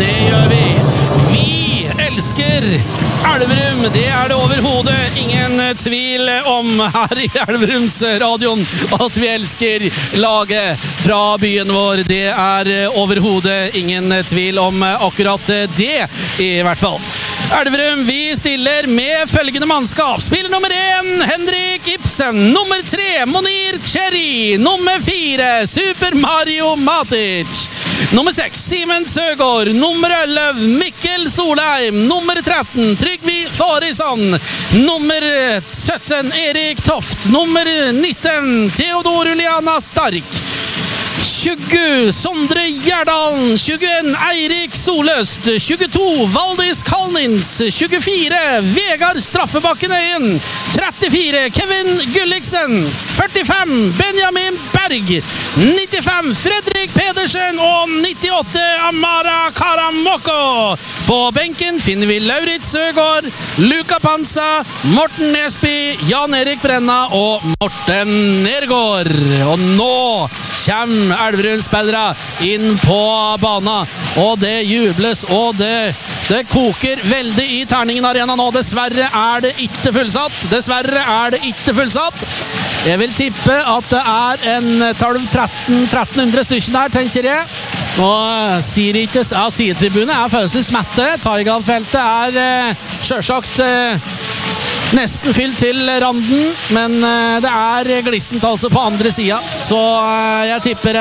det gjør vi. Vi elsker Elverum, det det overhodet ingen tvil om her i Elverumsradioen, at vi elsker laget fra byen vår. Det overhodet ingen tvil om akkurat det, i hvert fall. Elverum, vi stiller med følgende mannskap. Spiller nummer 1, Henrik Ibsen. Nummer 3, Monir Cherry. Nummer 4, Super Mario Matic. Nummer 6, Simen Søgaard. Nummer 11, Mikkel Solheim. Nummer 13, Trygvi Farisson. Nummer 17, Erik Toft. Nummer 19, Theodor Uliana Stark. 20, Sondre Gjerdalen. 21, Eirik Soløst. 22, Valdis Kalnins. 24, Vegard Straffebakken Øyen. 34, Kevin Gulliksen. 45, Benjamin Berg. 95, Fredrik Pedersen. Og 98, Amara Karamoko. På benken finner vi Lauritz Søgaard, Luka Pansa, Morten Nesby, Jan Erik Brenna og Morten Nergård. Og nå kommer Elverum-spillere inn på banen, og det jubles, og det koker veldig i Terningen Arena nå. Dessverre det ikke fullsatt. Jeg vil tippe at det en 12-1300 stykker der, tenker jeg. Og sidetribunet følelses mette. Taigal-feltet selvsagt nesten fylt til randen, men det glissent altså på andre siden, så jeg tipper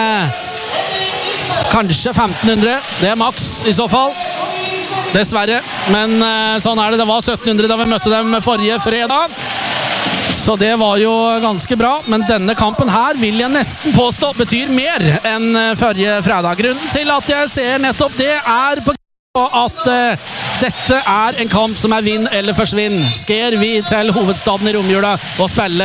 kanskje 1500, det maks i så fall, dessverre, men sånn det. Det var 1700 da vi møtte dem forrige fredag, så det var jo ganske bra, men denne kampen her vil jeg nesten påstå betyr mer enn forrige fredag. Grunnen til at jeg ser nettopp det på at dette en kamp som vinn eller forsvinn. Skal vi til hovedstaden i romjula og spille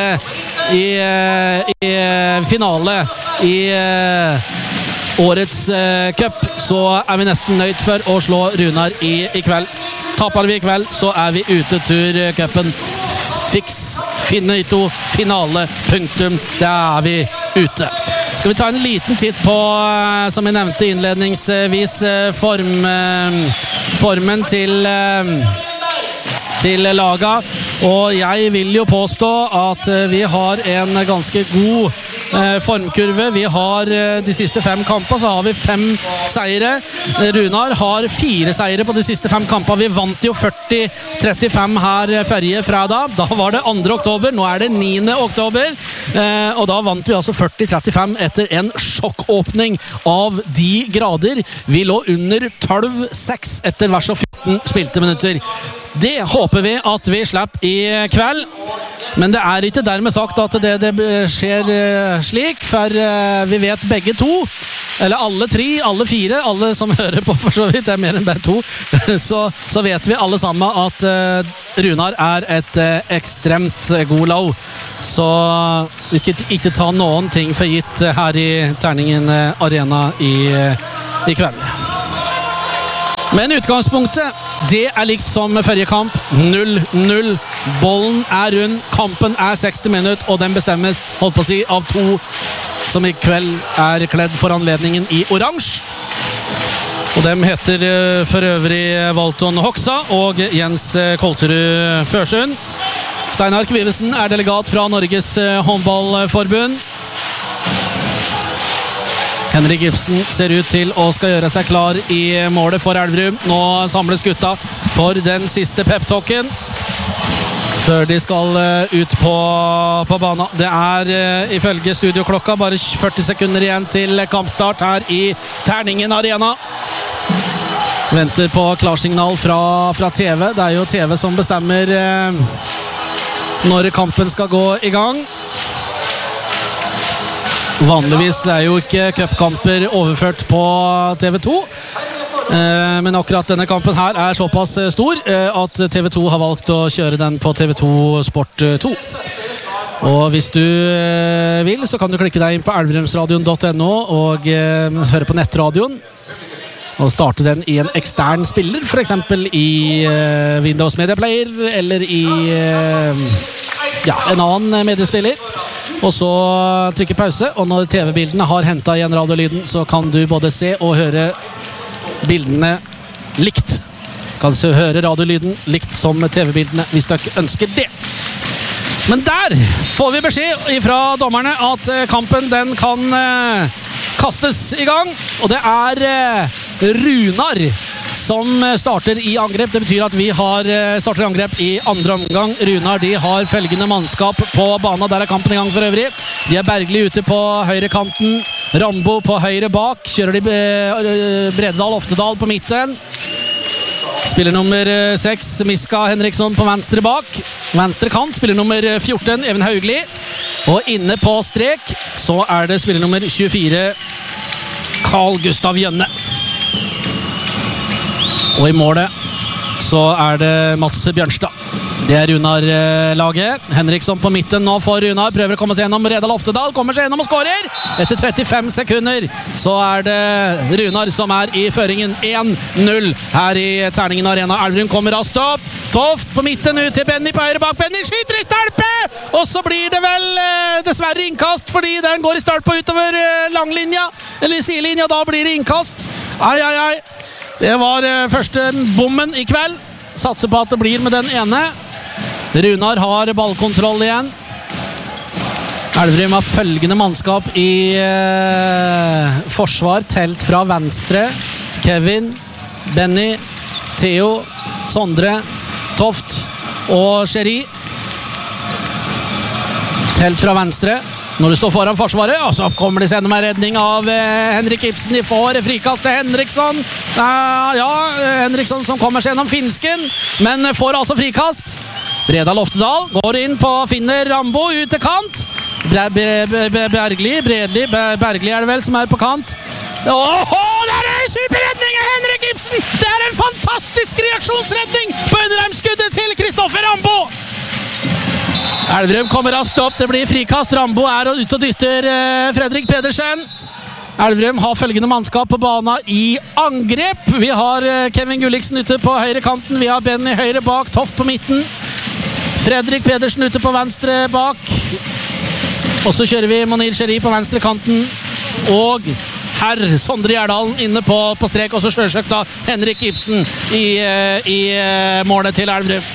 i finale i årets cup, så vi nesten nøyd for å slå Runar i kveld. Taper vi i kveld, så vi ute tur cupen. Fiks, finito, finale, punktum. Det vi ute. Skal vi ta en liten titt på, som jeg nevnte innledningsvis, formen til laga, og jeg vil jo påstå at vi har en ganske god formkurve. Vi har de siste 5 kamper, så har vi 5 seire. Runar har 4 seire på de siste 5 kamper. Vi vant jo 40-35 her forrige fredag. Da var det 2. oktober, nå det 9. oktober, og da vant vi altså 40-35 etter en sjokkåpning av de grader. Vi lå under 12-6 etter vers og 14 spilte minutter. Det håper vi at vi slipper i kveld, men det ikke dermed sagt at det skjer slik, for vi vet begge to, eller alle 3, alle 4, alle som hører på for så vidt, mer enn bare 2, så vet vi alle sammen at Runar et ekstremt god lag. Så vi skal ikke ta noen ting for gitt her i Terningen Arena i kveld. Men utgangspunktet, det likt som forrige kamp. 0-0. Bollen rund, kampen 60 minutter, og den bestemmes, holdt på å si, av 2 som i kveld kledd for anledningen i oransje. Og dem heter for øvrig Valton Hoksa og Jens Kolterud Førsund. Steinar Kvivesen delegat fra Norges håndballforbund. Henrik Ibsen ser ut til å skal gjøre seg klar i målet for Elverum. Nå samles gutta for den siste peptalken før de skal ut på banen. Det ifølge studioklokka bare 40 sekunder igjen til kampstart her i Terningen Arena. Venter på klarsignal fra TV. Det jo TV som bestemmer når kampen skal gå i gang. Vanligvis jo ikke cupkamper overført på TV2, men akkurat denne kampen her såpass stor at TV2 har valgt å kjøre den på TV2 Sport 2. Og hvis du vil, så kan du klikke deg inn på elverumsradion.no og høre på nettradioen og starte den i en ekstern spiller, for eksempel i Windows Media Player eller i en annen mediespiller. Og så trykke pause, og når TV-bildene har hentet igjen radiolyden, så kan du både se og høre bildene likt. Kan du høre radiolyden likt som TV-bildene hvis dere ønsker det. Men der får vi beskjed fra dommerne at kampen den kan kastes i gang. Og det Runar som starter i angrep. Det betyr at vi starter i angrep i andre omgang. Runar de har følgende mannskap på banen. Der kampen i gang for øvrig. De Bergli ute på høyre kanten. Rambo på høyre bak. Kjører de Brededal Oftedal på midten. Spiller nummer 6, Miska Henriksson på venstre bak. Venstre kant, spiller nummer 14, Even Haugli. Og inne på strek så det spiller nummer 24, Carl Gustav Jønne. Og i målet så det Mats Bjørnstad. Det Runar-laget. Henriksson på midten nå for Runar. Prøver å komme seg gjennom Redal Oftedal. Kommer seg gjennom og skårer. Etter 35 sekunder så det Runar som i føringen 1-0 her i Terningen Arena. Elverum kommer raskt opp. Toft på midten ut til Benny på høyre bak. Benny skyter i stolpe! Og så blir det vel dessverre innkast fordi den går i stolpe utover langlinja. Eller sidelinja, da blir det innkast. Ai. Det var første bommen i kveld. Satser på at det blir med den ene. Runar har ballkontroll igjen. Elverum har følgende mannskap i forsvar. Telt fra venstre. Kevin, Benny, Theo, Sondre, Toft og Sherry. Telt fra venstre. Når du står foran forsvaret, og så kommer det gjennom en redning av Henrik Ibsen. De får frikast til Henriksson. Henriksson som kommer seg gjennom finsken, men får altså frikast. Bredal Oftedal går inn på, finner Rambo ut til kant. Bergli det vel som på kant. Der en superredning av Henrik Ibsen! Det en fantastisk reaksjonsredning på underarmskuddet til Kristoffer Rambo! Elverum kommer raskt opp, det blir frikast. Rambo ute og dytter Fredrik Pedersen. Elverum har følgende mannskap på banen i angrep. Vi har Kevin Gulliksen ute på høyre kanten. Vi har Benny høyre bak, Toft på midten. Fredrik Pedersen ute på venstre bak. Og så kjører vi Monir Sherry på venstre kanten. Og herr Sondre Gjerdalen inne på strek. Og så selvsagt da Henrik Ibsen i målet til Elverum.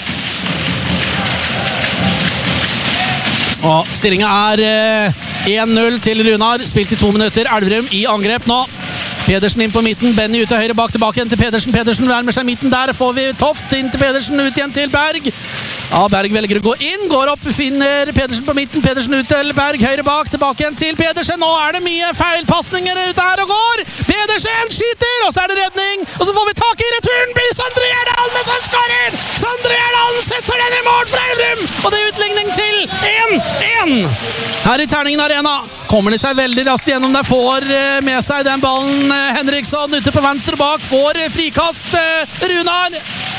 Og stillingen 1-0 til Runar. Spilt i 2 minutter. Elverum i angrep nå. Pedersen inn på midten. Benny ute høyre bak, tilbake igjen til Pedersen. Pedersen nærmer seg midten. Der får vi Toft inn til Pedersen. Ut igjen til Berg. Berg velger å gå inn. Går opp, finner Pedersen på midten. Pedersen ut til Berg. Høyre bak, tilbake igjen til Pedersen. Nå det mye feilpassninger ute her og går. Pedersen skyter, og så det redning. Og så får vi tak i returen. Blir Sondre Gjerdalen som skårer! Sondre Gjerdalen setter den i mål fra Elverum! Og det utligning til 1-1 her i Terningen Arena. Kommer de seg veldig raskt gjennom der. Får med seg den ballen Henriksson ute på venstre bak. Får frikast Runar.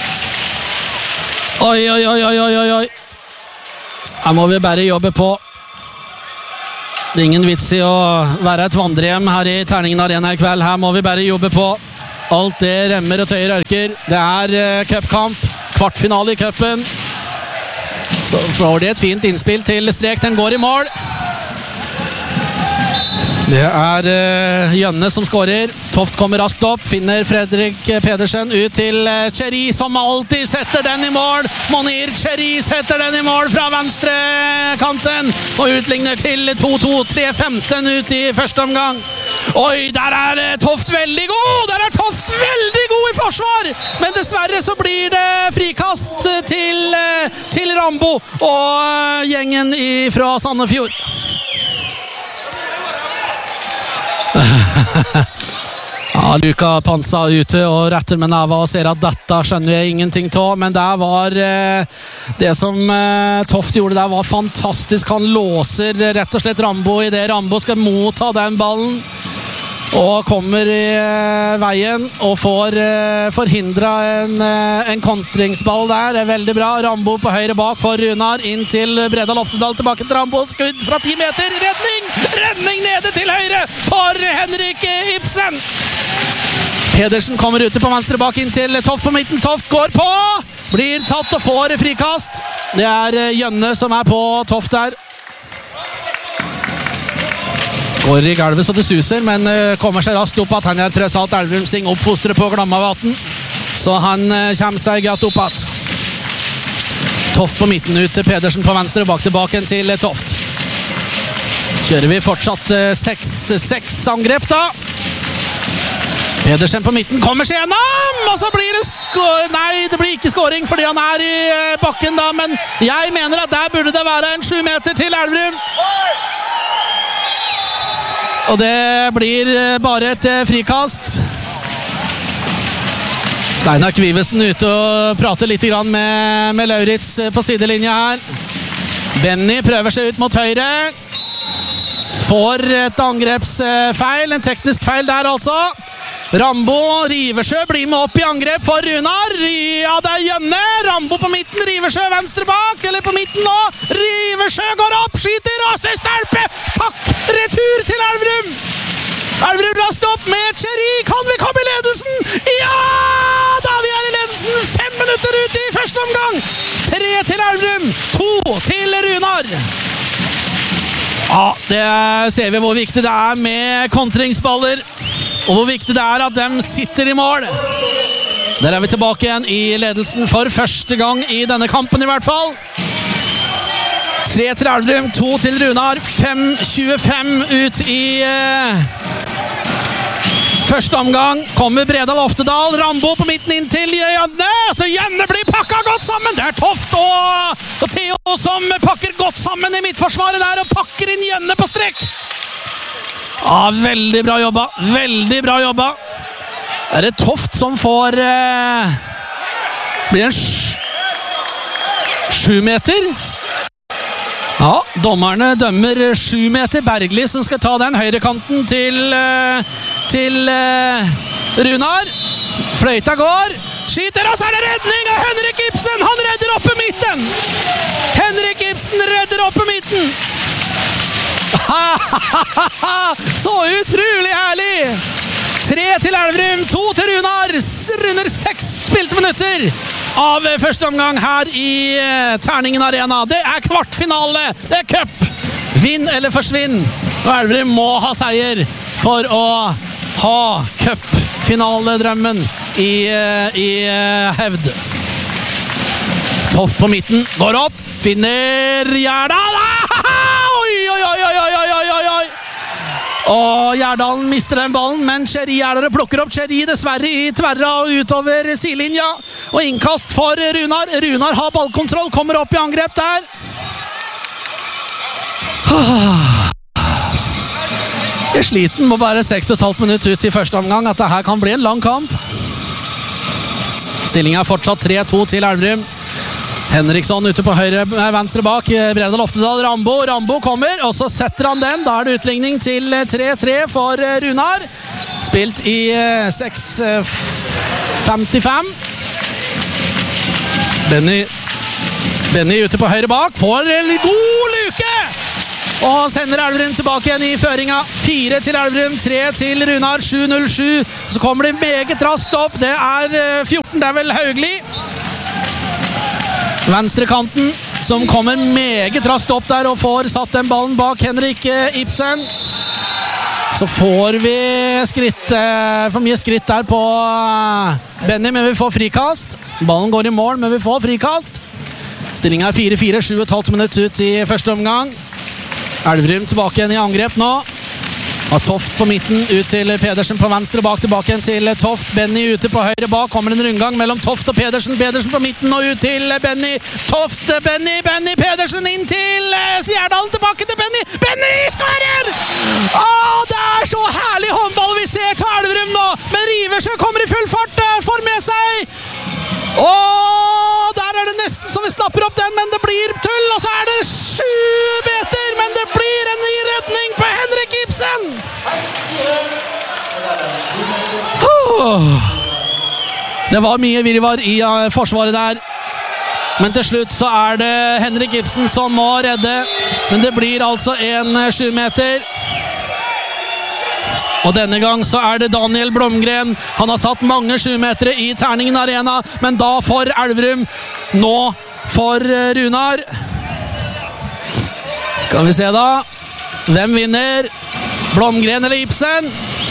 Oi. Her må vi bare jobbe på. Det ingen vits i å være et vandrehjem her i Terningen Arena i kveld. Her må vi bare jobbe på. Alt det remmer og tøyer ørker. Det cupkamp. Kvartfinale i cupen. Så får de et fint innspill til strek. Den går i mål. Det Jønne som skårer. Toft kommer raskt opp, finner Fredrik Pedersen ut til Sherry, som alltid setter den i mål. Monir Sherry setter den i mål fra venstre kanten, og utligner til 2-2, 3-15 ut i første omgang. Oi, der Toft veldig god! Der Toft veldig god i forsvar! Men dessverre så blir det frikast til Rambo og gjengen fra Sandefjord. Luka Pansa ute og retter med neva og ser at dette skjønner jeg ingenting av, men det var det som Toft gjorde der var fantastisk. Han låser rett og slett Rambo i det Rambo skal motta den ballen, og kommer i veien og får forhindret en kontringsball der. Det veldig bra. Rambo på høyre bak for Runar, inn til Bredal Oftedal, tilbake til Rambo, skudd fra 10 meter, redning nede til høyre for Henrik Ibsen. Pedersen kommer ute på venstre bak inn til Toft på midten. Toft går på, blir tatt og får frikast. Det Jønne som på Toft der. Går i gulvet så det suser, men kommer seg raskt opp at han tross alt Elverum Sing oppfostret på Glammavaten. Så han kommer seg godt opp at. Toft på midten ut til Pedersen på venstre, bak tilbake til Toft. Kjører vi fortsatt 6 angrep da. Pedersen på midten kommer seg gjennom, og så blir det nei, det blir ikke skåring fordi han i bakken da, men jeg mener at der burde det være en 7 meter til Elverum. Og det blir bare et frikast. Steinar Kvivesen ute og prater litt grann med Lauritz på sidelinja her. Benny prøver seg ut mot høyre. Får et angrepsfeil, en teknisk feil der altså. Rambo, Riversjø blir med opp i angrep for Runar. Ja, det Jønne. Rambo på midten, Riversjø venstre bak, eller på midten nå. Riversjø går opp, skyter, og så stolpe. Takk, retur til Elverum. Elverum rast opp med Cherry. Kan vi komme i ledelsen? Ja, da vi i ledelsen. 5 minutter ut i første omgang. 3 til Elverum, 2 til Runar. Ja, det ser vi hvor viktig det med kontringsballer. Og hvor viktig det at de sitter i mål. Der vi tilbake igjen i ledelsen for første gang i denne kampen i hvert fall. 3 til Elverum, 2 til Runar. 5:25 ut i første omgang. Kommer Bredal Oftedal. Rambo på midten inn til Jønne. Så Jønne blir pakket godt sammen. Det Toft og Theo som pakker godt sammen i midtforsvaret der og pakker inn Jønne på strekk. Ja, veldig bra jobba. Veldig bra jobba. Det Toft som får blir en 7 meter. Ja, dommerne dømmer 7 meter. Bergli som skal ta den høyrekanten til Runar. Fløyta går. Skyter, og så det redning av Henrik Ibsen. Han redder oppe midten. Henrik Ibsen redder oppe midten. Så utrolig herlig. 3 til Elverum, 2 til Runar. Runder 6 spilte minutter av første omgang her i Terningen Arena. Det kvartfinale, det cup. Vinn eller forsvinn. Og Elverum må ha seier for å ha cupfinaledrømmen i hevd. Toft på midten, går opp, finner Gjerdal. Oi. Og Gjerdalen mister den ballen, men Cherry Gjerdal plukker opp Cherry dessverre i tverra og utover sidelinja. Og innkast for Runar. Runar har ballkontroll, kommer opp i angrep der. Jeg sliten må bare 6,5 minutter ut i første omgang at dette kan bli en lang kamp. Stillingen fortsatt 3-2 til Elverum. Henriksson ute på høyre, venstre bak. Bredal Oftedal, Rambo kommer, og så setter han den. Da det utligning til 3-3 for Runar. Spilt i 6:55. Benny ute på høyre bak. Får en god luke! Og sender Elverum tilbake igjen i føringa. 4 til Elverum, 3 til Runar. 7:07. Så kommer de meget raskt opp. Det 14, det vel Haugli. Venstrekanten som kommer meget raskt opp der og får satt den ballen bak Henrik Ibsen. Så får vi for mye skritt der på Benny, men vi får frikast. Ballen går i mål, men vi får frikast. Stillingen 4-4, 7,5 minutter ut i første omgang. Elverum tilbake igjen i angrep nå. Og Toft på midten, ut til Pedersen på venstre, bak tilbake igjen til Toft. Benny ute på høyre bak, kommer en rundgang mellom Toft og Pedersen. Pedersen på midten og ut til Benny. Toft, Benny, Pedersen inn til Gjerdalen, tilbake til Benny. Benny skårer! Det så herlig håndball vi ser til Elverum nå. Men Riversjø kommer i full fart, får med seg. Der det nesten som vi snapper opp den, men det blir tull. Og så det 7 meter, men det blir en ny redning på Henrik Ibsen. Det var mye virvar i forsvaret der. Men til slutt så det Henrik Ibsen som må redde. Men det blir altså en 7 meter. Og denne gang så det Daniel Blomgren. Han har satt mange 7-metere i Terningen Arena, men da for Elverum, nå for Runar. Kan vi se da. Hvem vinner? Blomgren eller Ibsen.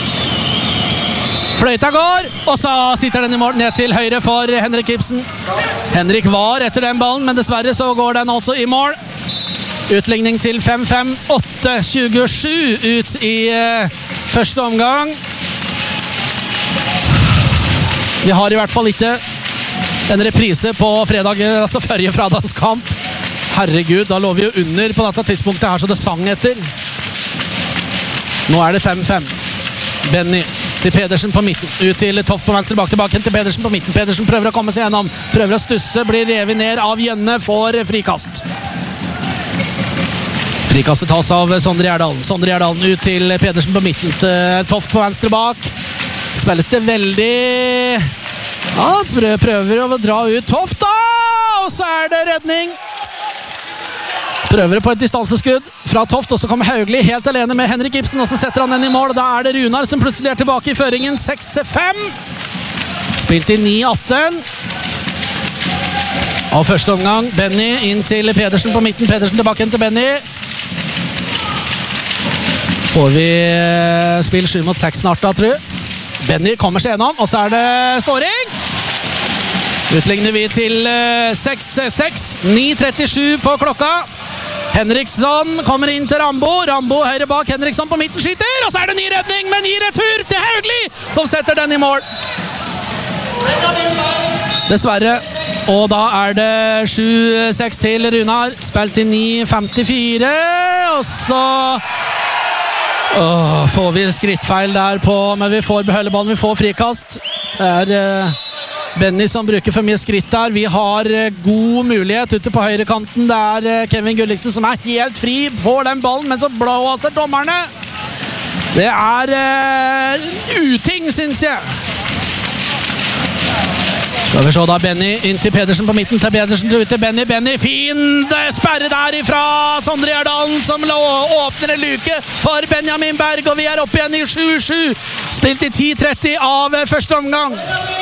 Fløyta går, og så sitter den i mål ned til høyre for Henrik Ibsen. Henrik var etter den ballen, men dessverre så går den altså i mål. Utligning til 5-5, 8-27 ut i første omgang. Vi har i hvert fall ikke en reprise på fredag, altså forrige fredagskamp. Herregud, da lå vi jo under på dette tidspunktet her, så det sang etter. Nå er det 5-5. Benny til Pedersen på midten, ut til Toft på venstre, bak tilbake til Pedersen på midten. Pedersen prøver å komme seg gjennom, prøver å stusse, blir revet ned av Gjønne, får frikast. Frikastet tas av Sondre Gjerdalen. Sondre Gjerdalen ut til Pedersen på midten, til Toft på venstre bak. Spilles det veldig... Ja, prøver å dra ut Toft da, og så er det redning. Prøver på et distanseskudd fra Toft, og så kommer Haugli helt alene med Henrik Ibsen, og så setter han den i mål, og da er det Runar som plutselig er tilbake i føringen. 6-5. Spilt i 9-18. Og første omgang, Benny inn til Pedersen på midten, Pedersen tilbake inn til Benny. Får vi spill 7-6 snart da, tror jeg. Benny kommer seg gjennom, og så er det scoring! Utligner vi til 6-6, 9:37 på klokka. Henriksson kommer inn til Rambo. Rambo høyre bak, Henriksson på midten skyter, og så er det ny redning, men ny retur til Haugli, som setter den i mål. Dessverre. Og da er det 7-6 til Runar. Spilt til 9:54, og så får vi skrittfeil der på, men vi får beholde ballen, vi får frikast. Det er Benny som bruker for mye skritt der. Vi har god mulighet ute på høyrekanten. Det er Kevin Gulliksen som er helt fri, får den ballen, men så blåser dommerne. Det er uting, synes jeg. Skal vi se da, Benny inn til Pedersen på midten, til Pedersen ut til Benny. Benny, fin sperre der ifra Sondre Gjerdalen, som åpner en luke for Benjamin Berg, og vi er oppe igjen i 7-7. Spilt i 10:30 av første omgang.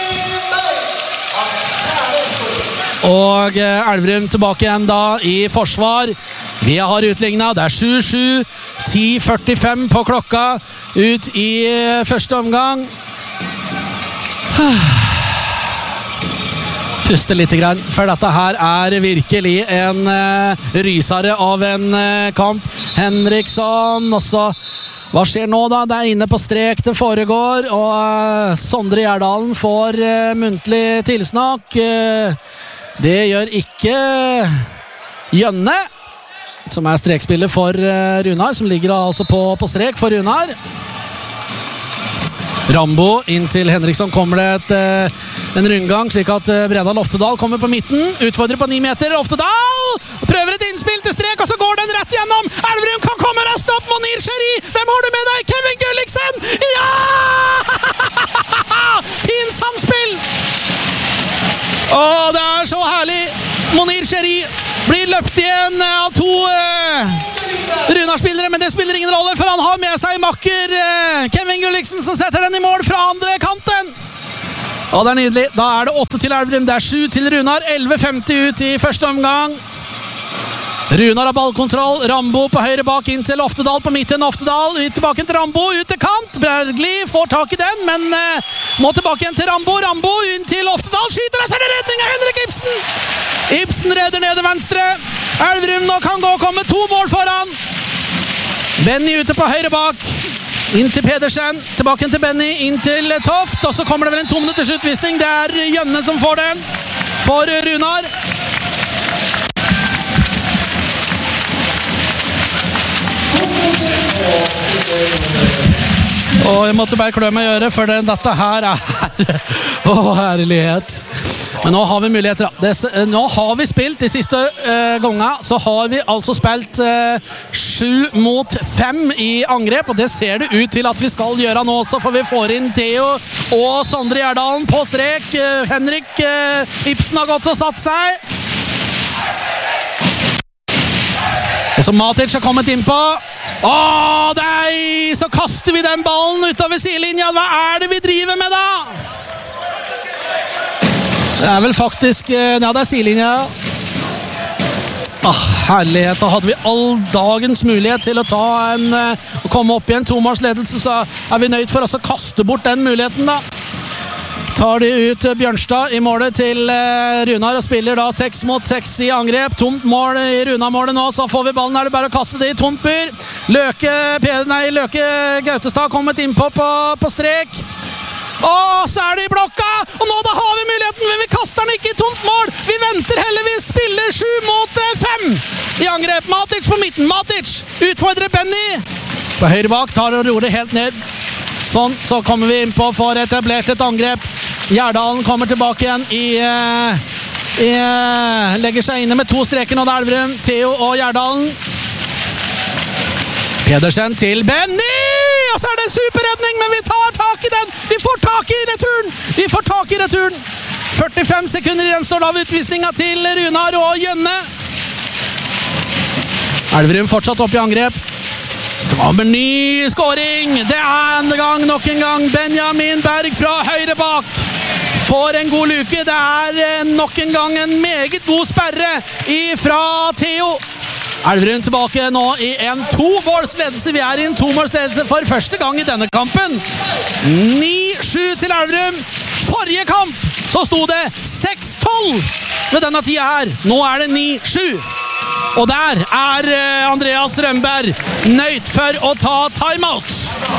Og Elverum tilbake igjen da i forsvar. Vi har utlignet, det er 7-7, 10:45 på klokka ut i første omgang. Puste litt grann, for dette her er virkelig en rysare av en kamp. Henriksson, og så hva skjer nå da? Det er inne på strek det foregår, og Sondre Gjerdalen får muntlig tilsnakk. Det gjør ikke Gjønne, som er strekspiller for Runar, som ligger altså på strek for Runar. Rambo inn til Henriksson, kommer det en rundgang, slik at Bredal Oftedal kommer på midten, utfordrer på 9 meter, Oftedal prøver et innspill til strek, og så går den rett gjennom. Elverum kan komme raskt opp, Monir Sheri, hvem har du med deg? Kevin Gulliksen! Ja! Fin samspill! Åh, det er så herlig! Monir Sheri blir løpt igjen av to Runar-spillere, men det spiller ingen rolle, for han har med seg makker Kevin Gulliksen, som setter den i mål fra andre kanten. Og det er nydelig. Da er det 8 til Elverum, det er 7 til Runar, 11:50 ut i første omgang. Runar har ballkontroll, Rambo på høyre bak inn til Oftedal på midten. Oftedal ut tilbake til Rambo, ut til kant. Bergli får tak i den, men må tilbake igjen til Rambo. Rambo inn til Oftedal, skyter, og så er det redning av Henrik Ibsen. Ibsen redder ned til venstre. Elverum nå kan gå og komme 2 mål foran. Benny ute på høyre bak. Inn til Pedersen, tilbake til Benny, inn til Toft, og så kommer det vel en 2 minutters utvisning. Det er Gjønne som får den, for Runar. Og jeg måtte bare klø meg i øret, for dette her er herlighet. Men nå har vi muligheter. Nå har vi spilt de siste gangene, så har vi altså spilt 7-5 i angrep, og det ser det ut til at vi skal gjøre nå også, for vi får inn Theo og Sondre Gjerdalen på strek. Henrik Ibsen har gått og satt seg. Og så Matic har kommet inn på. Åh, nei! Så kaster vi den ballen utover sidelinja. Hva er det vi driver med da? Det er vel faktisk, ja, det er sidelinja. Herlighet, da hadde vi all dagens mulighet til å å komme opp i en tomålsledelse, så vi nødt for å kaste bort den muligheten da. Tar de ut Bjørnstad i målet til Runar og spiller da 6 mot 6 i angrep. Tomt mål i Runar-målet nå, så får vi ballen, det bare å kaste det i tomt byr. Løke Gautestad kommet innpå på strek. Så det i blokka, og nå da har vi muligheten, men vi kaster den ikke i tomt mål. Vi venter heller, vi spiller 7 mot 5 i angrep. Matic på midten, Matic utfordrer Benny. På høyre bak, tar og roer det helt ned. Sånn, så kommer vi inn på for etablert et angrep. Gjerdalen kommer tilbake igjen legger seg inne med 2 streker nå, Elverum, Theo og Gjerdalen. Pedersen til Benny, og så det en superredning, men vi tar tak i den. Vi får tak i returen. 45 sekunder igjen står da ved utvisninga til Runar og Jønne. Elverum fortsatt opp i angrep. Kommer ny skåring. Det nok en gang Benjamin Berg fra høyre bak. Får en god luke. Det nok en gang en meget god sperre fra Theo. Elverum tilbake nå i en 2-målsledelse. Vi i en 2-målsledelse for første gang i denne kampen. 9-7 til Elverum. Forrige kamp så sto det 6-12 ved denne tida her. Nå det 9-7. Og der Andreas Rønberg nøyt for å ta timeout.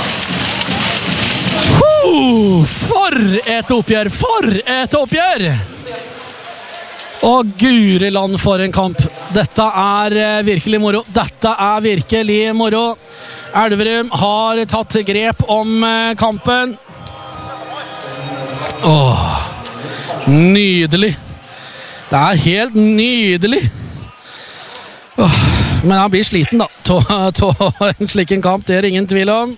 For et oppgjør! Å, guri land for en kamp. Dette virkelig moro. Elverum har tatt grep om kampen. Nydelig. Det helt nydelig. Men han blir sliten da til en slik kamp, det ingen tvil om.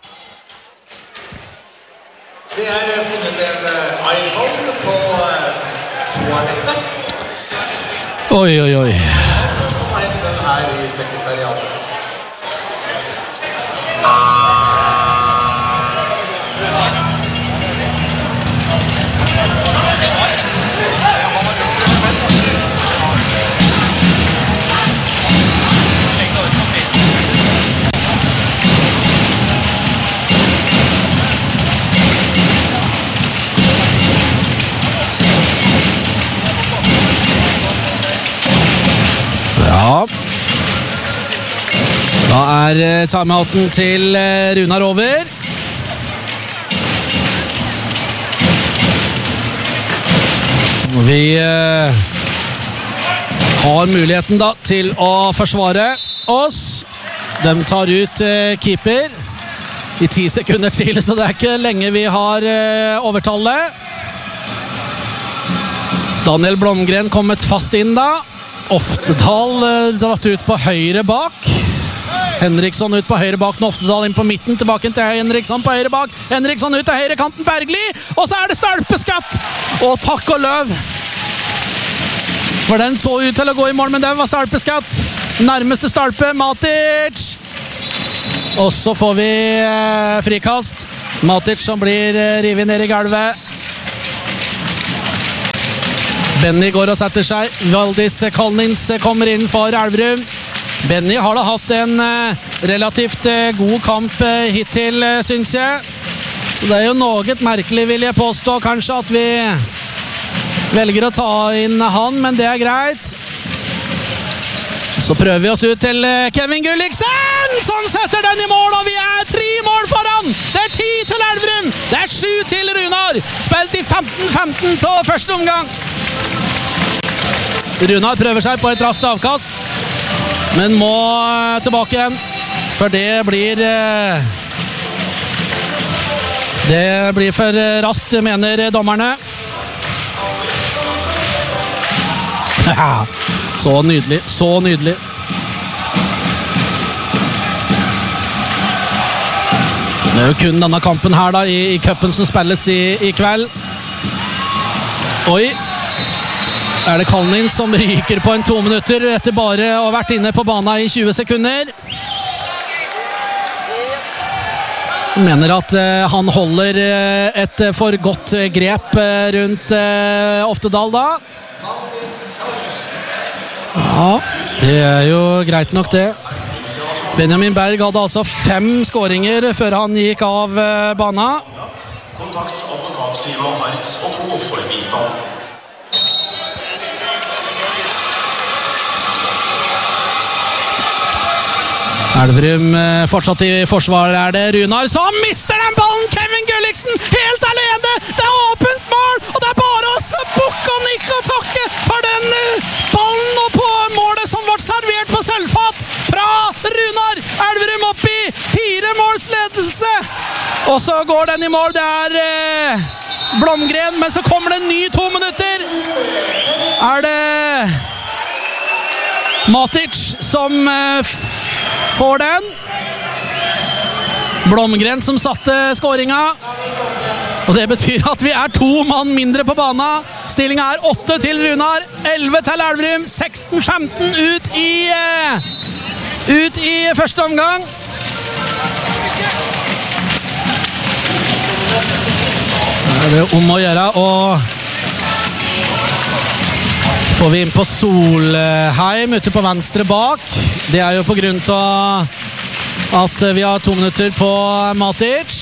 Vi funnet en iPhone på toalettet. Oi. Kom og hente den her i sekretariatet. Da timeouten til Runar over. Vi har muligheten da til å forsvare oss. De tar ut keeper i 10 sekunder til, så det ikke lenge vi har overtallet. Daniel Blomgren kommet fast inn da. Oftedal dratt ut på høyre bak. Henriksson ut på høyre bak, Oftedal inn på midten, tilbake til Henriksson på høyre bak. Henriksson ut til høyre kanten, Bergli, og så det stolpeskatt. Og takk og løv. For den så ut til å gå i mål, men det var stolpeskatt. Nærmeste stolpe, Matic. Og så får vi frikast. Matic som blir rivet ned i gulvet. Benny går og setter seg. Valdis Collins kommer inn for Elverum. Benny har da hatt en relativt god kamp hittil, synes jeg. Så det jo noe merkelig, vil jeg påstå, kanskje, at vi velger å ta inn han, men det greit. Så prøver vi oss ut til Kevin Gulliksen, som setter den i mål, og vi 3 mål foran. Det 10 til Elverum, det 7 til Runar. Spilt i 15-15 til første omgang. Runar prøver seg på et raskt avkast, men må tilbake igjen, for det blir for raskt, mener dommerne. Så nydelig. Det jo kun denne kampen her da, i cupen som spilles i kveld. Oi! Det Kalnin som ryker på en 2 minutter etter bare å ha vært inne på banen i 20 sekunder. Mener at han holder et for godt grep rundt Oftedal da. Ja, Det jo greit nok det. Benjamin Berg hadde altså 5 skåringer før han gikk av bana. Kontakt advokatfirma Harks og Co. for bistand. Elverum fortsatt i forsvar. Det Runar som mister den ballen. Kevin Gulliksen helt alene. Det åpent mål, og det bare å bukke og nikke og takke for den ballen og på målet som ble servert på sølvfat fra Runar. Elverum opp i 4 måls ledelse. Og så går den i mål. Det Blomgren, men så kommer det en ny 2 minutter. Det Matic som får den. Blomgren som satte skåringa. Og det betyr at vi 2 mann mindre på bana. Stillingen 8 til Runar, 11 til Elverum, 16-15 ut i første omgang. Det om å gjøre, og får vi inn på Solheim ute på venstre bak. Det jo på grunn til at vi har 2 minutter på Matic.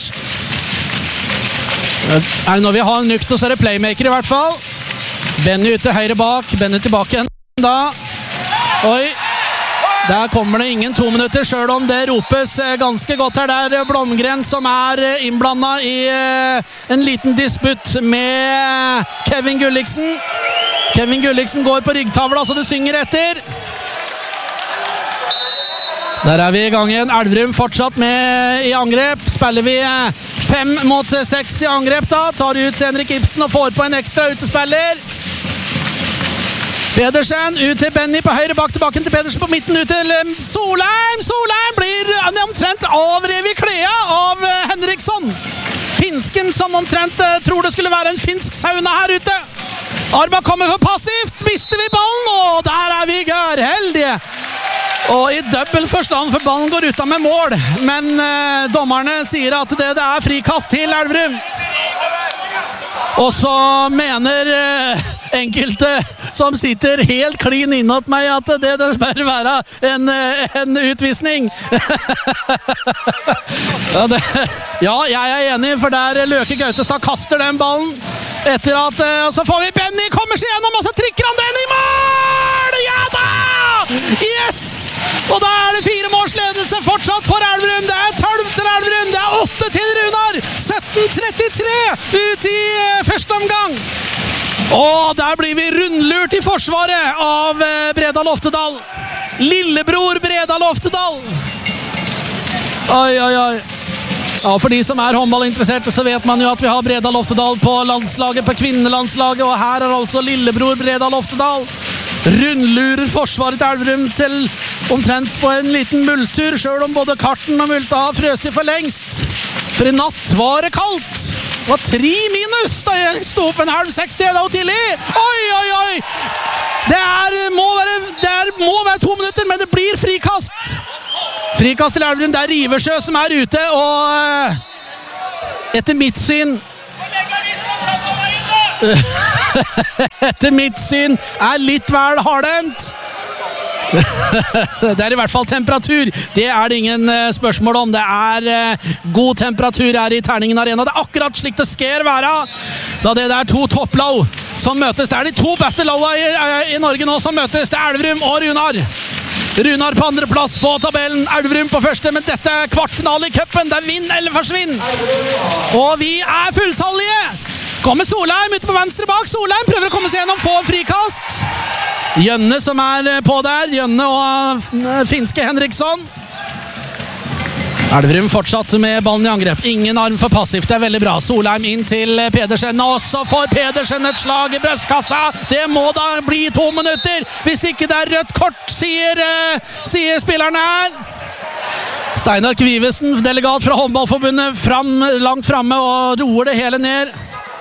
Når vi har Nukto, så det playmaker i hvert fall. Benny ute høyre bak, Benny tilbake igjen da. Oi, der kommer det ingen 2 minutter, selv om det ropes ganske godt her. Det Blomgren som innblandet i en liten disputt med Kevin Gulliksen. Kevin Gulliksen går på ryggtavla så det synger etter. Der vi i gang igjen. Elverum fortsatt med i angrep. Spiller vi 5 mot 6 i angrep da. Tar ut Henrik Ibsen og får på en ekstra utespiller. Pedersen ut til Benny på høyre bak, tilbake til Pedersen på midten, ut til Solheim. Solheim blir omtrent avrevet i klea av Henriksson. Finsken som omtrent tror det skulle være en finsk sauna her ute. Arma kommer for passivt, mister vi ballen, og der vi gørheldige. Og i dobbelt forstand, for ballen går ut av med mål. Men dommerne sier at det frikast til Elverum. Og så mener enkelte som sitter helt klin innåt meg at det bør være en utvisning. Ja, jeg enig, for der Løke Gautestad kaster den ballen. Etter at, og så får vi Benny, kommer seg gjennom, og så trykker han den i mål! Ja da! Yes! Og da det 4 måls ledelse fortsatt for Elverum. Det 12 til Elverum, det 8 til Runar. 17-33 ut i første omgang. Og der blir vi rundlurt i forsvaret av Bredal Oftedal. Lillebror Bredal Oftedal. Oi, oi, oi. Ja, for de som håndballinteresserte så vet man jo at vi har Bredal Oftedal på landslaget, på kvinnelandslaget, og her altså lillebror Bredal Oftedal. Rundlurer forsvaret til Elverum til omtrent på en liten multur, selv om både Karten og Multa har frøset for lengst. For i natt var det kaldt. Det var 3 minus da jeg sto opp 5:30 da og tidlig. Oi, oi, oi! Det må være 2 minutter, men det blir frikast. Frikast til Elverum, det Riversjø som ute, og etter mitt syn etter mitt syn litt vel hardhendt. Det i hvert fall temperatur. Det det ingen spørsmål om. Det god temperatur her i Terningen Arena. Det akkurat slik det skal være. Da det 2 topplag som møtes. Det de 2 beste lagene i Norge nå som møtes. Det Elverum og Runar. Runar på andre plass på tabellen, Elverum på første, men dette kvartfinale i cupen. Det vinn eller forsvinn. Og vi fulltallige. Kommer Solheim ute på venstre bak. Solheim prøver å komme seg gjennom, få frikast. Jønne som på der. Jønne og finske Henriksson. Elverum fortsatt med ballen i angrep. Ingen arm for passivt, det veldig bra. Solheim inn til Pedersen, og så får Pedersen et slag i brøstkassa. Det må da bli 2 minutter, hvis ikke det rødt kort, sier spillerne her. Steinar Kvivesen, delegat fra håndballforbundet, langt fremme og roer det hele ned.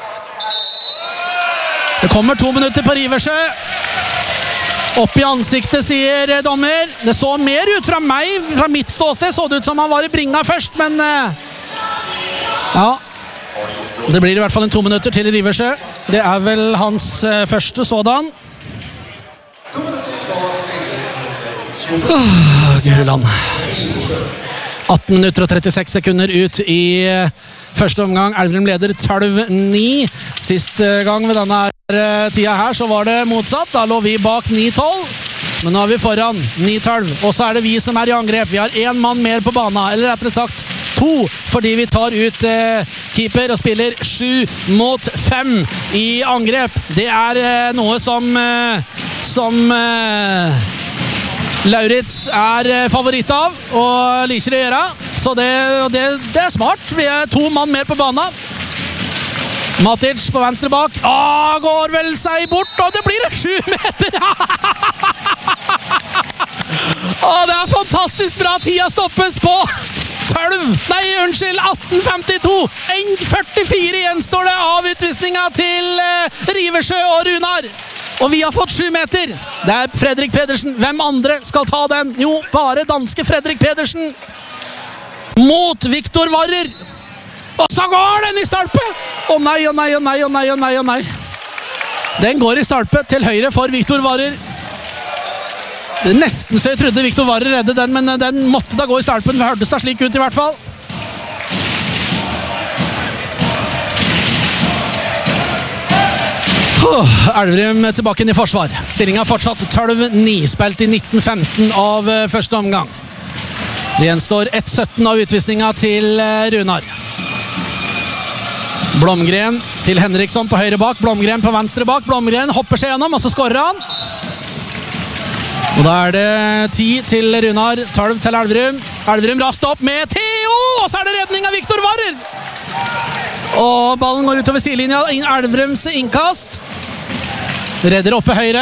Det kommer 2 minutter på Riversjø. Opp i ansiktet, sier dommer. Det så mer ut fra meg, fra mitt ståsted. Så det ut som han var i bringa først, men ja. Det blir i hvert fall 2 minutter til Riversjø. Det vel hans første sådan. Guruland. 18 minutter og 36 sekunder ut i første omgang. Elverum leder 12-9. Sist gang ved denne tida her så var det motsatt. Da lå vi bak 9-12. Men nå er vi foran 9-12. Og så er det vi som er i angrep. Vi har en mann mer på banen, eller rettere sagt 2, fordi vi tar ut keeper og spiller 7 mot 5 i angrep. Det er noe som Lauritz er favoritt av og liker å gjøre, så det er smart. Vi er 2 mann mer på banen. Matic på venstre bak. Går vel seg bort, og det blir 7 meter! Det er fantastisk bra. Tida stoppes på 18.52. 1.44 gjenstår det av utvisningen til Riversjø og Runar. Og vi har fått 7 meter. Det er Fredrik Pedersen. Hvem andre skal ta den? Jo, bare danske Fredrik Pedersen. Mot Viktor Varrer. Og så går den i stolpe! Nei. Den går i stolpe til høyre for Viktor Varrer. Det er nesten så jeg trodde Viktor Varrer redde den, men den måtte da gå i stolpen. Det hørtes da slik ut i hvert fall. Elverum tilbake inn i forsvar. Stillingen fortsatt 12-9, spilt i 19-15 av første omgang. Det gjenstår 1-17 av utvisningen til Runar. Blomgren til Henriksson på høyre bak, Blomgren på venstre bak. Blomgren hopper seg gjennom, og så skårer han. Og da er det 10 til Runar, 12 til Elverum. Elverum raskt opp med Theo, og så er det redning av Viktor Varrer. Og ballen går utover sidelinja. Elverums innkast. Redder oppe høyre.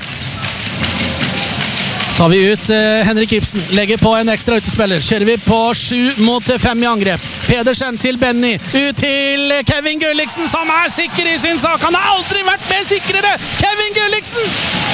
Tar vi ut Henrik Ibsen. Legger på en ekstra utespiller. Kjører vi på 7 mot 5 i angrep. Pedersen til Benny. Ut til Kevin Gulliksen, som er sikker i sin sak. Han har aldri vært mer sikrere. Kevin Gulliksen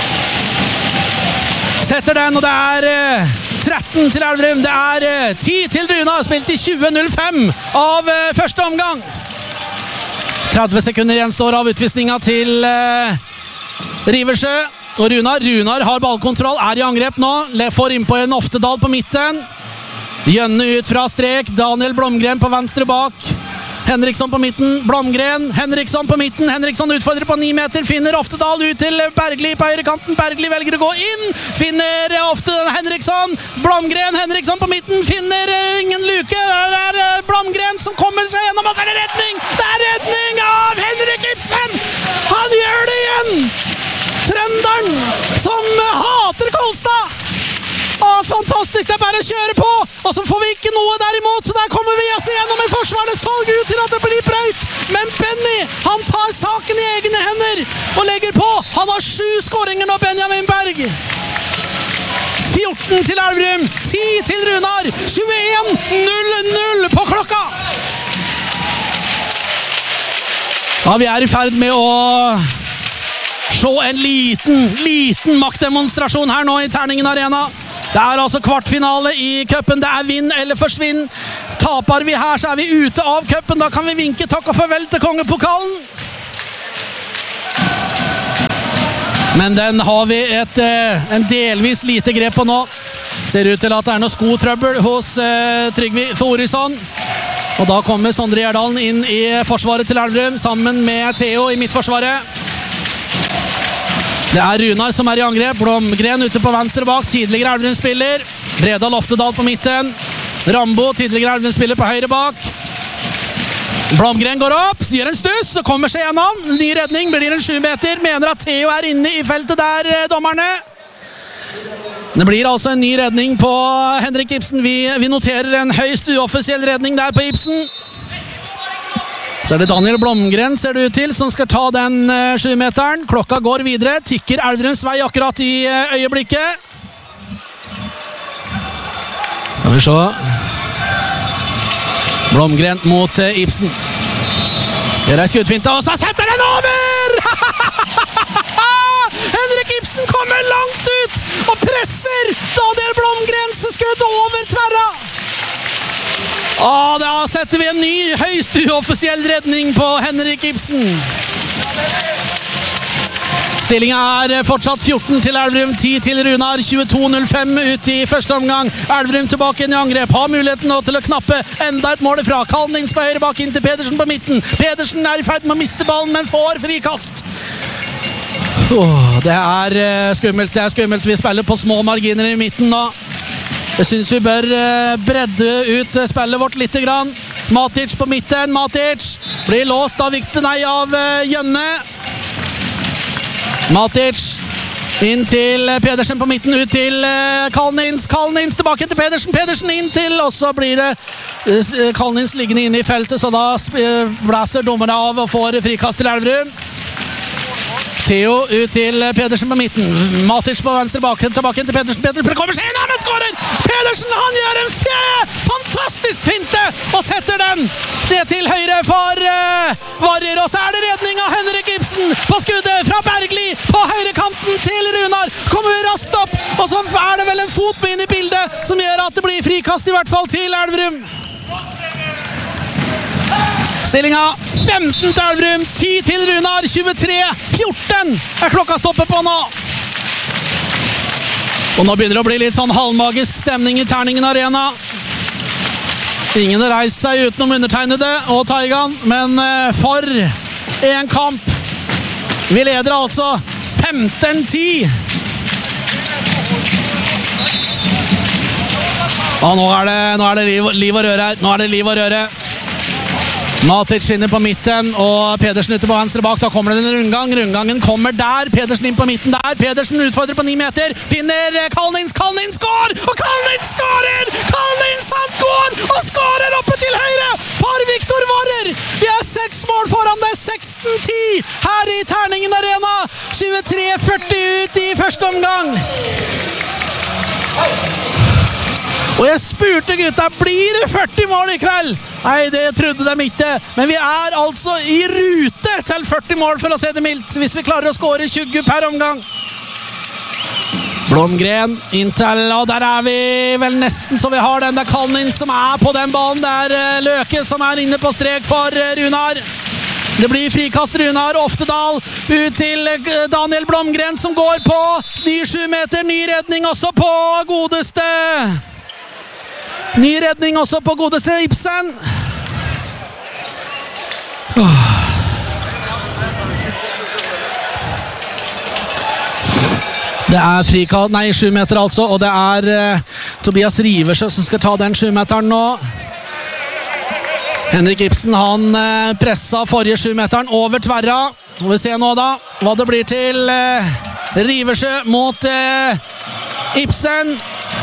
setter den, og det er 13 til Elverum. Det er 10 til Runar. Spilt i 20.05 av første omgang. 30 sekunder gjenstår av utvisningen til Riversjø og Runar. Runar har ballkontroll, er i angrep nå. Får inn på en Oftedal på midten. Gjønne ut fra strek. Daniel Blomgren på venstre bak. Henriksson på midten. Blomgren. Henriksson på midten. Henriksson utfordrer på 9 meter. Finner Oftedal ut til Bergli på høyrekanten. Bergli velger å gå inn. Finner Henriksson. Blomgren. Henriksson på midten. Finner ingen luke. Det er Blomgren som kommer seg gjennom, og så er det redning! Det er redning av Henrik Ibsen! Han gjør det igjen! Trønderen som hater Kolstad! Fantastisk, det er bare å kjøre på! Og så får vi ikke noe derimot, så der kommer vi oss igjennom i forsvaret. Så ut til at det blir brøyt, men Benny, han tar saken i egne hender og legger på. Han har 7 skåringer nå, Benjamin Berg. 14 til Elverum, 10 til Runar, 21:00 på klokka. Ja, vi er i ferd med å se en liten maktdemonstrasjon her nå i Terningen Arena. Det er altså kvartfinale i cupen. Det er vinn eller forsvinn. Taper vi her, så er vi ute av cupen. Da kan vi vinke takk og farvel til kongepokalen. Men den har vi en delvis lite grep på nå. Ser ut til at det er noe skotrøbbel hos Trygve Thorisson. Og da kommer Sondre Gjerdalen inn i forsvaret til Elverum sammen med Theo i midtforsvaret. Det er Runar som er i angrep. Blomgren ute på venstre bak. Tidligere Elverum-spiller. Bredal Oftedal på midten. Rambo, tidligere Elverum-spiller på høyre bak. Blomgren går opp, gjør en stuss og kommer seg gjennom. Ny redning, blir en 7 meter. Mener at Theo er inne i feltet der, dommerne. Det blir altså en ny redning på Henrik Ibsen. Vi noterer en høyst uoffisiell redning der på Ibsen. Så er det Daniel Blomgren, ser det ut til, som skal ta den 7-meteren. Klokka går videre, tikker Elverums vei akkurat i øyeblikket. Skal vi se. Blomgren mot Ibsen. Gjør ei skuddfinte, og så setter den over! Henrik Ibsen kommer langt ut og presser Daniel Blomgrens skudd over tverra. Da setter vi en ny, høyst uoffisiell redning på Henrik Ibsen. Stillingen fortsatt 14 til Elverum, 10 til Runar, 22:05 ut i første omgang. Elverum tilbake inn i angrep, har muligheten nå til å knappe enda et mål ifra. Kalnins på høyre bak inn til Pedersen på midten. Pedersen i ferd med å miste ballen, men får frikast. Det skummelt, det skummelt. Vi spiller på små marginer i midten nå. Jeg synes vi bør bredde ut spillet vårt litt grann. Matic på midten, Matic blir låst av Jønne. Matic inn til Pedersen på midten, ut til Kalnins tilbake til Pedersen inn til, og så blir det Kalnins liggende inne i feltet, så da blæser dommerne av og får frikast til Elverum. Theo ut til Pedersen på midten, Matic på venstre tilbake til Pedersen kommer seg inn, men skårer! Pedersen, han gjør en fantastisk finte og setter den det til høyre for Varjer, og så er det redning av Henrik Ibsen på skuddet fra Bergli på høyre kanten til Runar, kommer raskt opp, og så er det vel en fot med inn i bildet som gjør at det blir frikast i hvert fall til Elverum. Stillingen 15 til Elverum, 10 til Runar, 23-14 er klokka stoppet på nå. Og nå begynner det å bli litt sånn halvmagisk stemning i Terningen Arena. Ingen har reist seg utenom undertegnede og Taigan, men for en kamp. Vi leder altså 15-10. Og nå er det liv og røre her. Nå er det liv og røre. Matic inne på midten, og Pedersen ute på venstre bak. Da kommer det en rundgang. Rundgangen kommer der. Pedersen inn på midten der. Pedersen utfordrer på 9 meter. Finner Kalnins. Kalnins skår! Og Kalnins skårer! Kalnins, han går og skårer oppe til høyre for Viktor Varjer. Vi er 6 mål foran det. 16-10 her i Terningen Arena. 23-40 ut i første omgang. Og jeg spurte gutta, blir det 40 mål i kveld? Nei, det trodde de ikke. Men vi er altså i rute til 40 mål for å se det mildt, hvis vi klarer å skåre 20 per omgang. Blomgren inntil, og der er vi vel nesten så vi har den. Det er Kalnins som er på den banen. Det er Løke som er inne på strek for Runar. Det blir frikast Runar, Oftedal ut til Daniel Blomgren som går på ny 7 meter, ny redning også på godeste Ibsen. Det er frikast, 7 meter altså, og det er Tobias Riversjø som skal ta den 7 meteren nå. Henrik Ibsen, han presset forrige 7 meteren over tverra. Må vi se nå da, hva det blir til Riversjø mot Ibsen.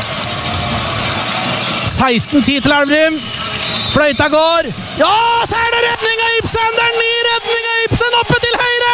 16-10 til Elverum. Fløyta går. Ja, så er det redning av Ibsen! Det er en ny redning av Ibsen oppe til høyre!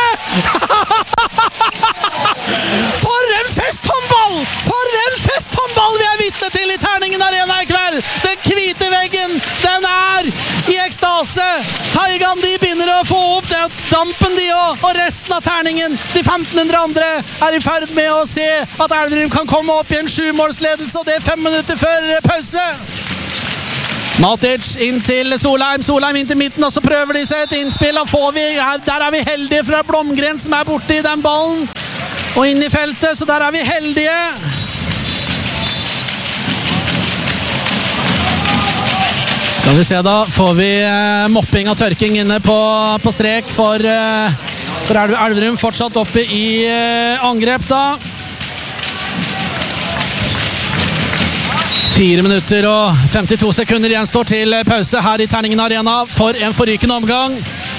For en festhåndball! For en festhåndball vi er vitne til i Terningen Arena i kveld! Den hvite veggen, den er i ekstase. Taigan, de begynner å få opp dampen de og resten av Terningen, de 1500 andre, er i ferd med å se at Elverum kan komme opp i en 7-målsledelse, og det er 5 minutter før pause. Matic inn til Solheim inn til midten, og så prøver de seg et innspill, og der er vi heldige fra Blomgren som er borte i den ballen og inn i feltet, så der er vi heldige. Kan vi se da, får vi mopping og tørking inne på strek for Elverum, fortsatt oppe i angrep da. 4 minutter og 52 sekunder igjen står til pause her i Terningen Arena for en forrykende omgang.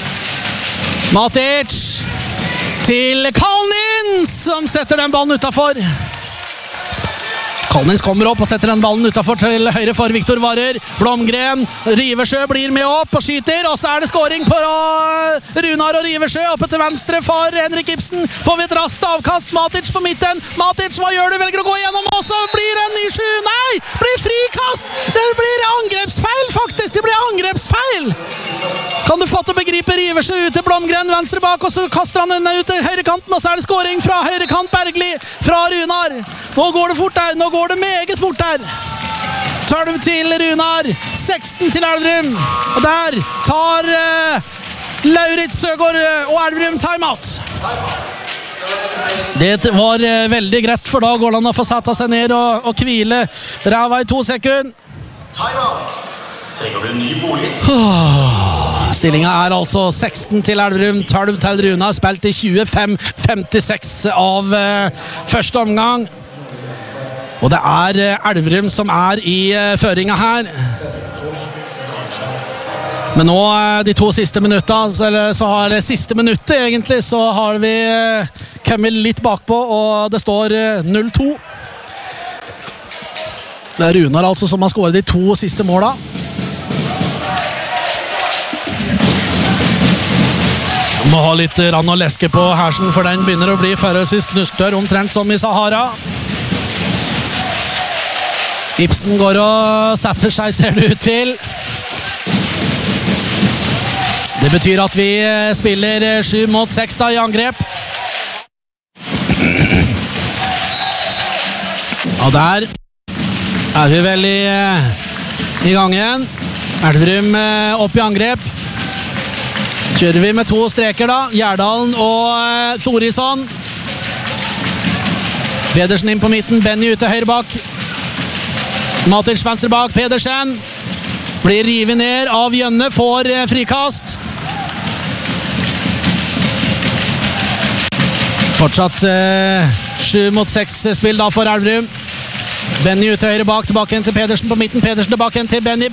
Matic til Kalnins som setter den ballen utenfor. Kalnins kommer opp og setter den ballen utenfor til høyre for Viktor Varjer. Blomgren, Riversjø blir med opp og skyter, og så er det skåring for Runar og Riversjø oppe til venstre for Henrik Ibsen. Får vi et raskt avkast, Matic på midten. Matic, hva gjør du? Velger å gå igjennom, og så blir det en ny 7. Nei, blir frikast! Det blir angrepsfeil faktisk, det blir angrepsfeil! Kan du fatte og begripe? Riversjø ut til Blomgren, venstre bak, og så kaster han den ut til høyre kanten, og så er det skåring fra høyre kant Bergli, fra Runar. Nå går det fort der, nå går det meget fort der. 12 til Runar, 16 til Elverum, og der tar Lauritz Søgaard og Elverum timeout. Det var veldig greit, for da går det an å få sette seg ned og hvile ræva i 2 sekunder. Timeout. Trenger du en ny bolig? Stillingen altså 16 til Elverum, 12 til Runar, spilt i 25-56 av første omgang. Og det Elverum som i føringen her. Men nå, de 2 siste minuttene, eller siste minuttet egentlig, så har vi kommet litt bakpå, og det står 0-2. Det Runar altså som har skåret de 2 siste måla. Må ha litt rann og leske på hersen, for den begynner å bli forholdsvis knusktørr, omtrent som i Sahara. Ibsen går og setter seg, ser det ut til. Det betyr at vi spiller 7 mot 6 da i angrep. Og der vi vel i gang igjen. Elverum opp i angrep. Kjører vi med 2 streker da. Gjerdalen og Thorisson. Pedersen inn på midten, Benny ute høyre bak. Matic venstre bak, Pedersen. Blir rivet ned av Jønne, får frikast. Fortsatt 7 mot 6 spill da for Elverum. Benny ute høyre bak, tilbake til Pedersen på midten. Pedersen tilbake til Benny.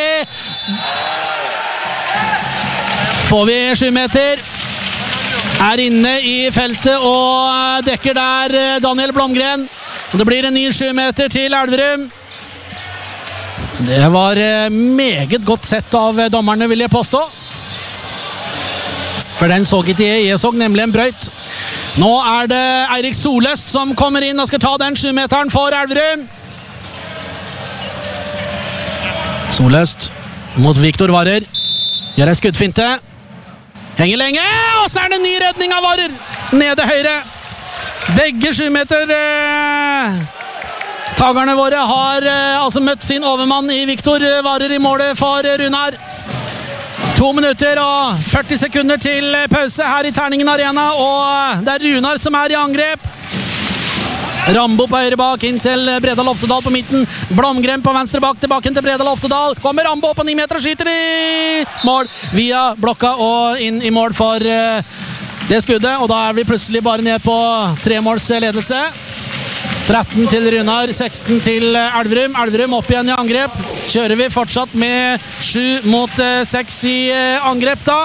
Får vi 7 meter. Inne i feltet og dekker der Daniel Blomgren. Det blir en ny 7 meter til Elverum. Det var meget godt sett av dommerne, vil jeg påstå. For den så ikke jeg så nemlig en brøyt. Nå det Eirik Soløst som kommer inn og skal ta den 7 meteren for Elverum. Soløst mot Viktor Varer. Gjør en skuddfinte. Henger lenge, og så det en ny redning av Varer. Nede høyre. Begge 7 meter tagerne våre har altså møtt sin overmann i Viktor Varer i målet for Runar. 2 minutter og 40 sekunder til pause her i Terningen Arena, og det Runar som i angrep. Rambo på høyre bak, inn til Bredal Oftedal på midten. Blomgren på venstre bak, tilbake til Bredal Oftedal. Kommer Rambo på 9 meter og skyter i mål via blokka og inn i mål for det skuddet. Og da vi plutselig bare ned på 3 måls ledelse. 13 til Runar, 16 til Elverum. Elverum opp igjen i angrep. Kjører vi fortsatt med 7 mot 6 i angrep da.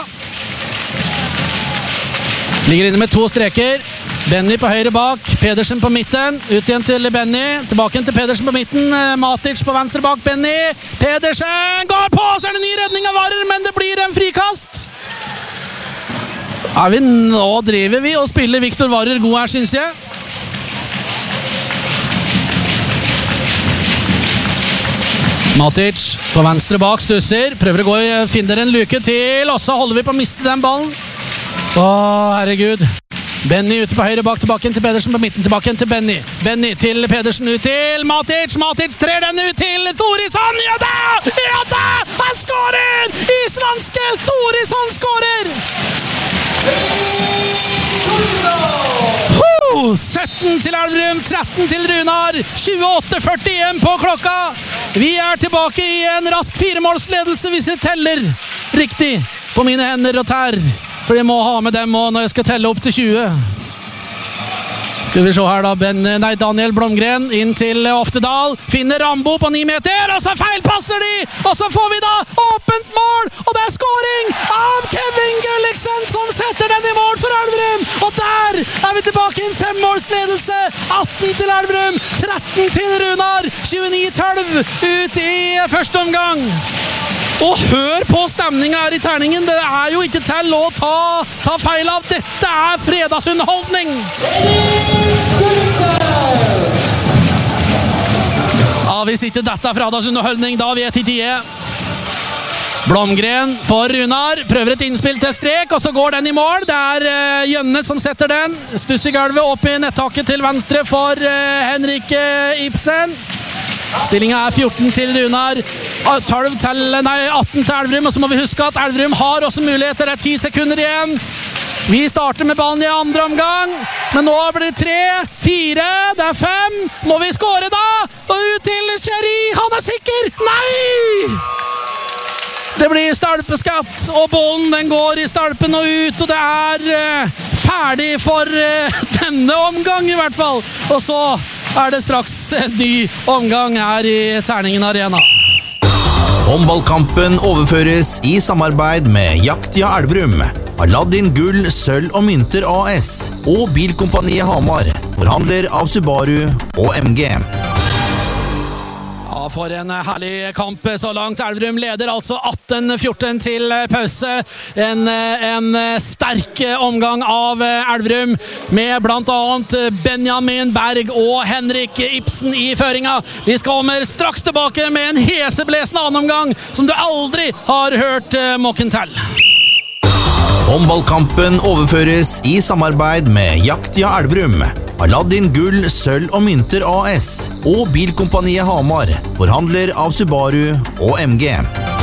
Ligger inne med 2 streker. Benny på høyre bak, Pedersen på midten. Ut igjen til Benny, tilbake til Pedersen på midten. Matic på venstre bak Benny. Pedersen går på, så det en ny redning av Varer, men det blir en frikast. Nå driver vi og spiller Viktor Varer god her, synes jeg. Matic på venstre bak stusser, prøver å gå og finner en luke til, og så holder vi på å miste den ballen. Herregud. Benny ute på høyre bak, tilbake til Pedersen på midten, tilbake til Benny. Benny til Pedersen, ut til Matic. Matic trer den ut til Thorisson. Ja da! Han skårer! Islandske Thorisson skårer! 17 til Elverum, 13 til Runar. 28-41 på klokka. Vi tilbake i en rask 4-målsledelse hvis jeg teller riktig på mine hender og tær. For jeg må ha med dem også når jeg skal telle opp til 20. Skal vi se her da, Daniel Blomgren inn til Oftedal. Finner Rambo på 9 meter, og så feilpasser de! Og så får vi da åpent mål! Og det skåring av Kevin Gulliksen som setter den i mål for Elverum! Og der vi tilbake i en 5-målsledelse. 18 til Elverum, 13 til Runar. 29-12 ut i første omgang. Og hør på stemningen her i Terningen. Det jo ikke til å ta feil av. Dette fredagsunderholdning. Hvis ikke dette fredagsunderholdning, da vet ikke jeg. Blomgren for Runar. Prøver et innspill til strek, og så går den i mål. Det Jønne som setter den. Stuss i gulvet opp i nettaket til venstre for Henrik Ibsen. Stillingen 14 til Runar, 18 til Elverum, og så må vi huske at Elverum har også muligheter. Det 10 sekunder igjen. Vi starter med ballen i andre omgang, men nå blir det 3, 4, det er 5. Må vi skåre da? Og ut til Cherry, han er sikker! Nei! Det blir stolpeskatt, og bollen den går i stolpen og ut, og det er ferdig for denne omgang i hvert fall. Og så er det straks en ny omgang her i Terningen Arena. Håndballkampen overføres i samarbeid med Jaktia Elverum, Aladdin Gull, Sølv og Mynter AS og Bilkompaniet Hamar, forhandler av Subaru og MG. Ja, for en herlig kamp så langt. Elverum leder altså 18-14 til pause. En sterk omgang av Elverum med blant annet Benjamin Berg og Henrik Ibsen i føringa. Vi kommer straks tilbake med en heseblesende annen omgang som du aldri har hørt måken til. Håndballkampen overføres i samarbeid med Jaktia Elverum, Aladdin Gull, Sølv og Mynter AS og Bilkompaniet Hamar, forhandler av Subaru og MG.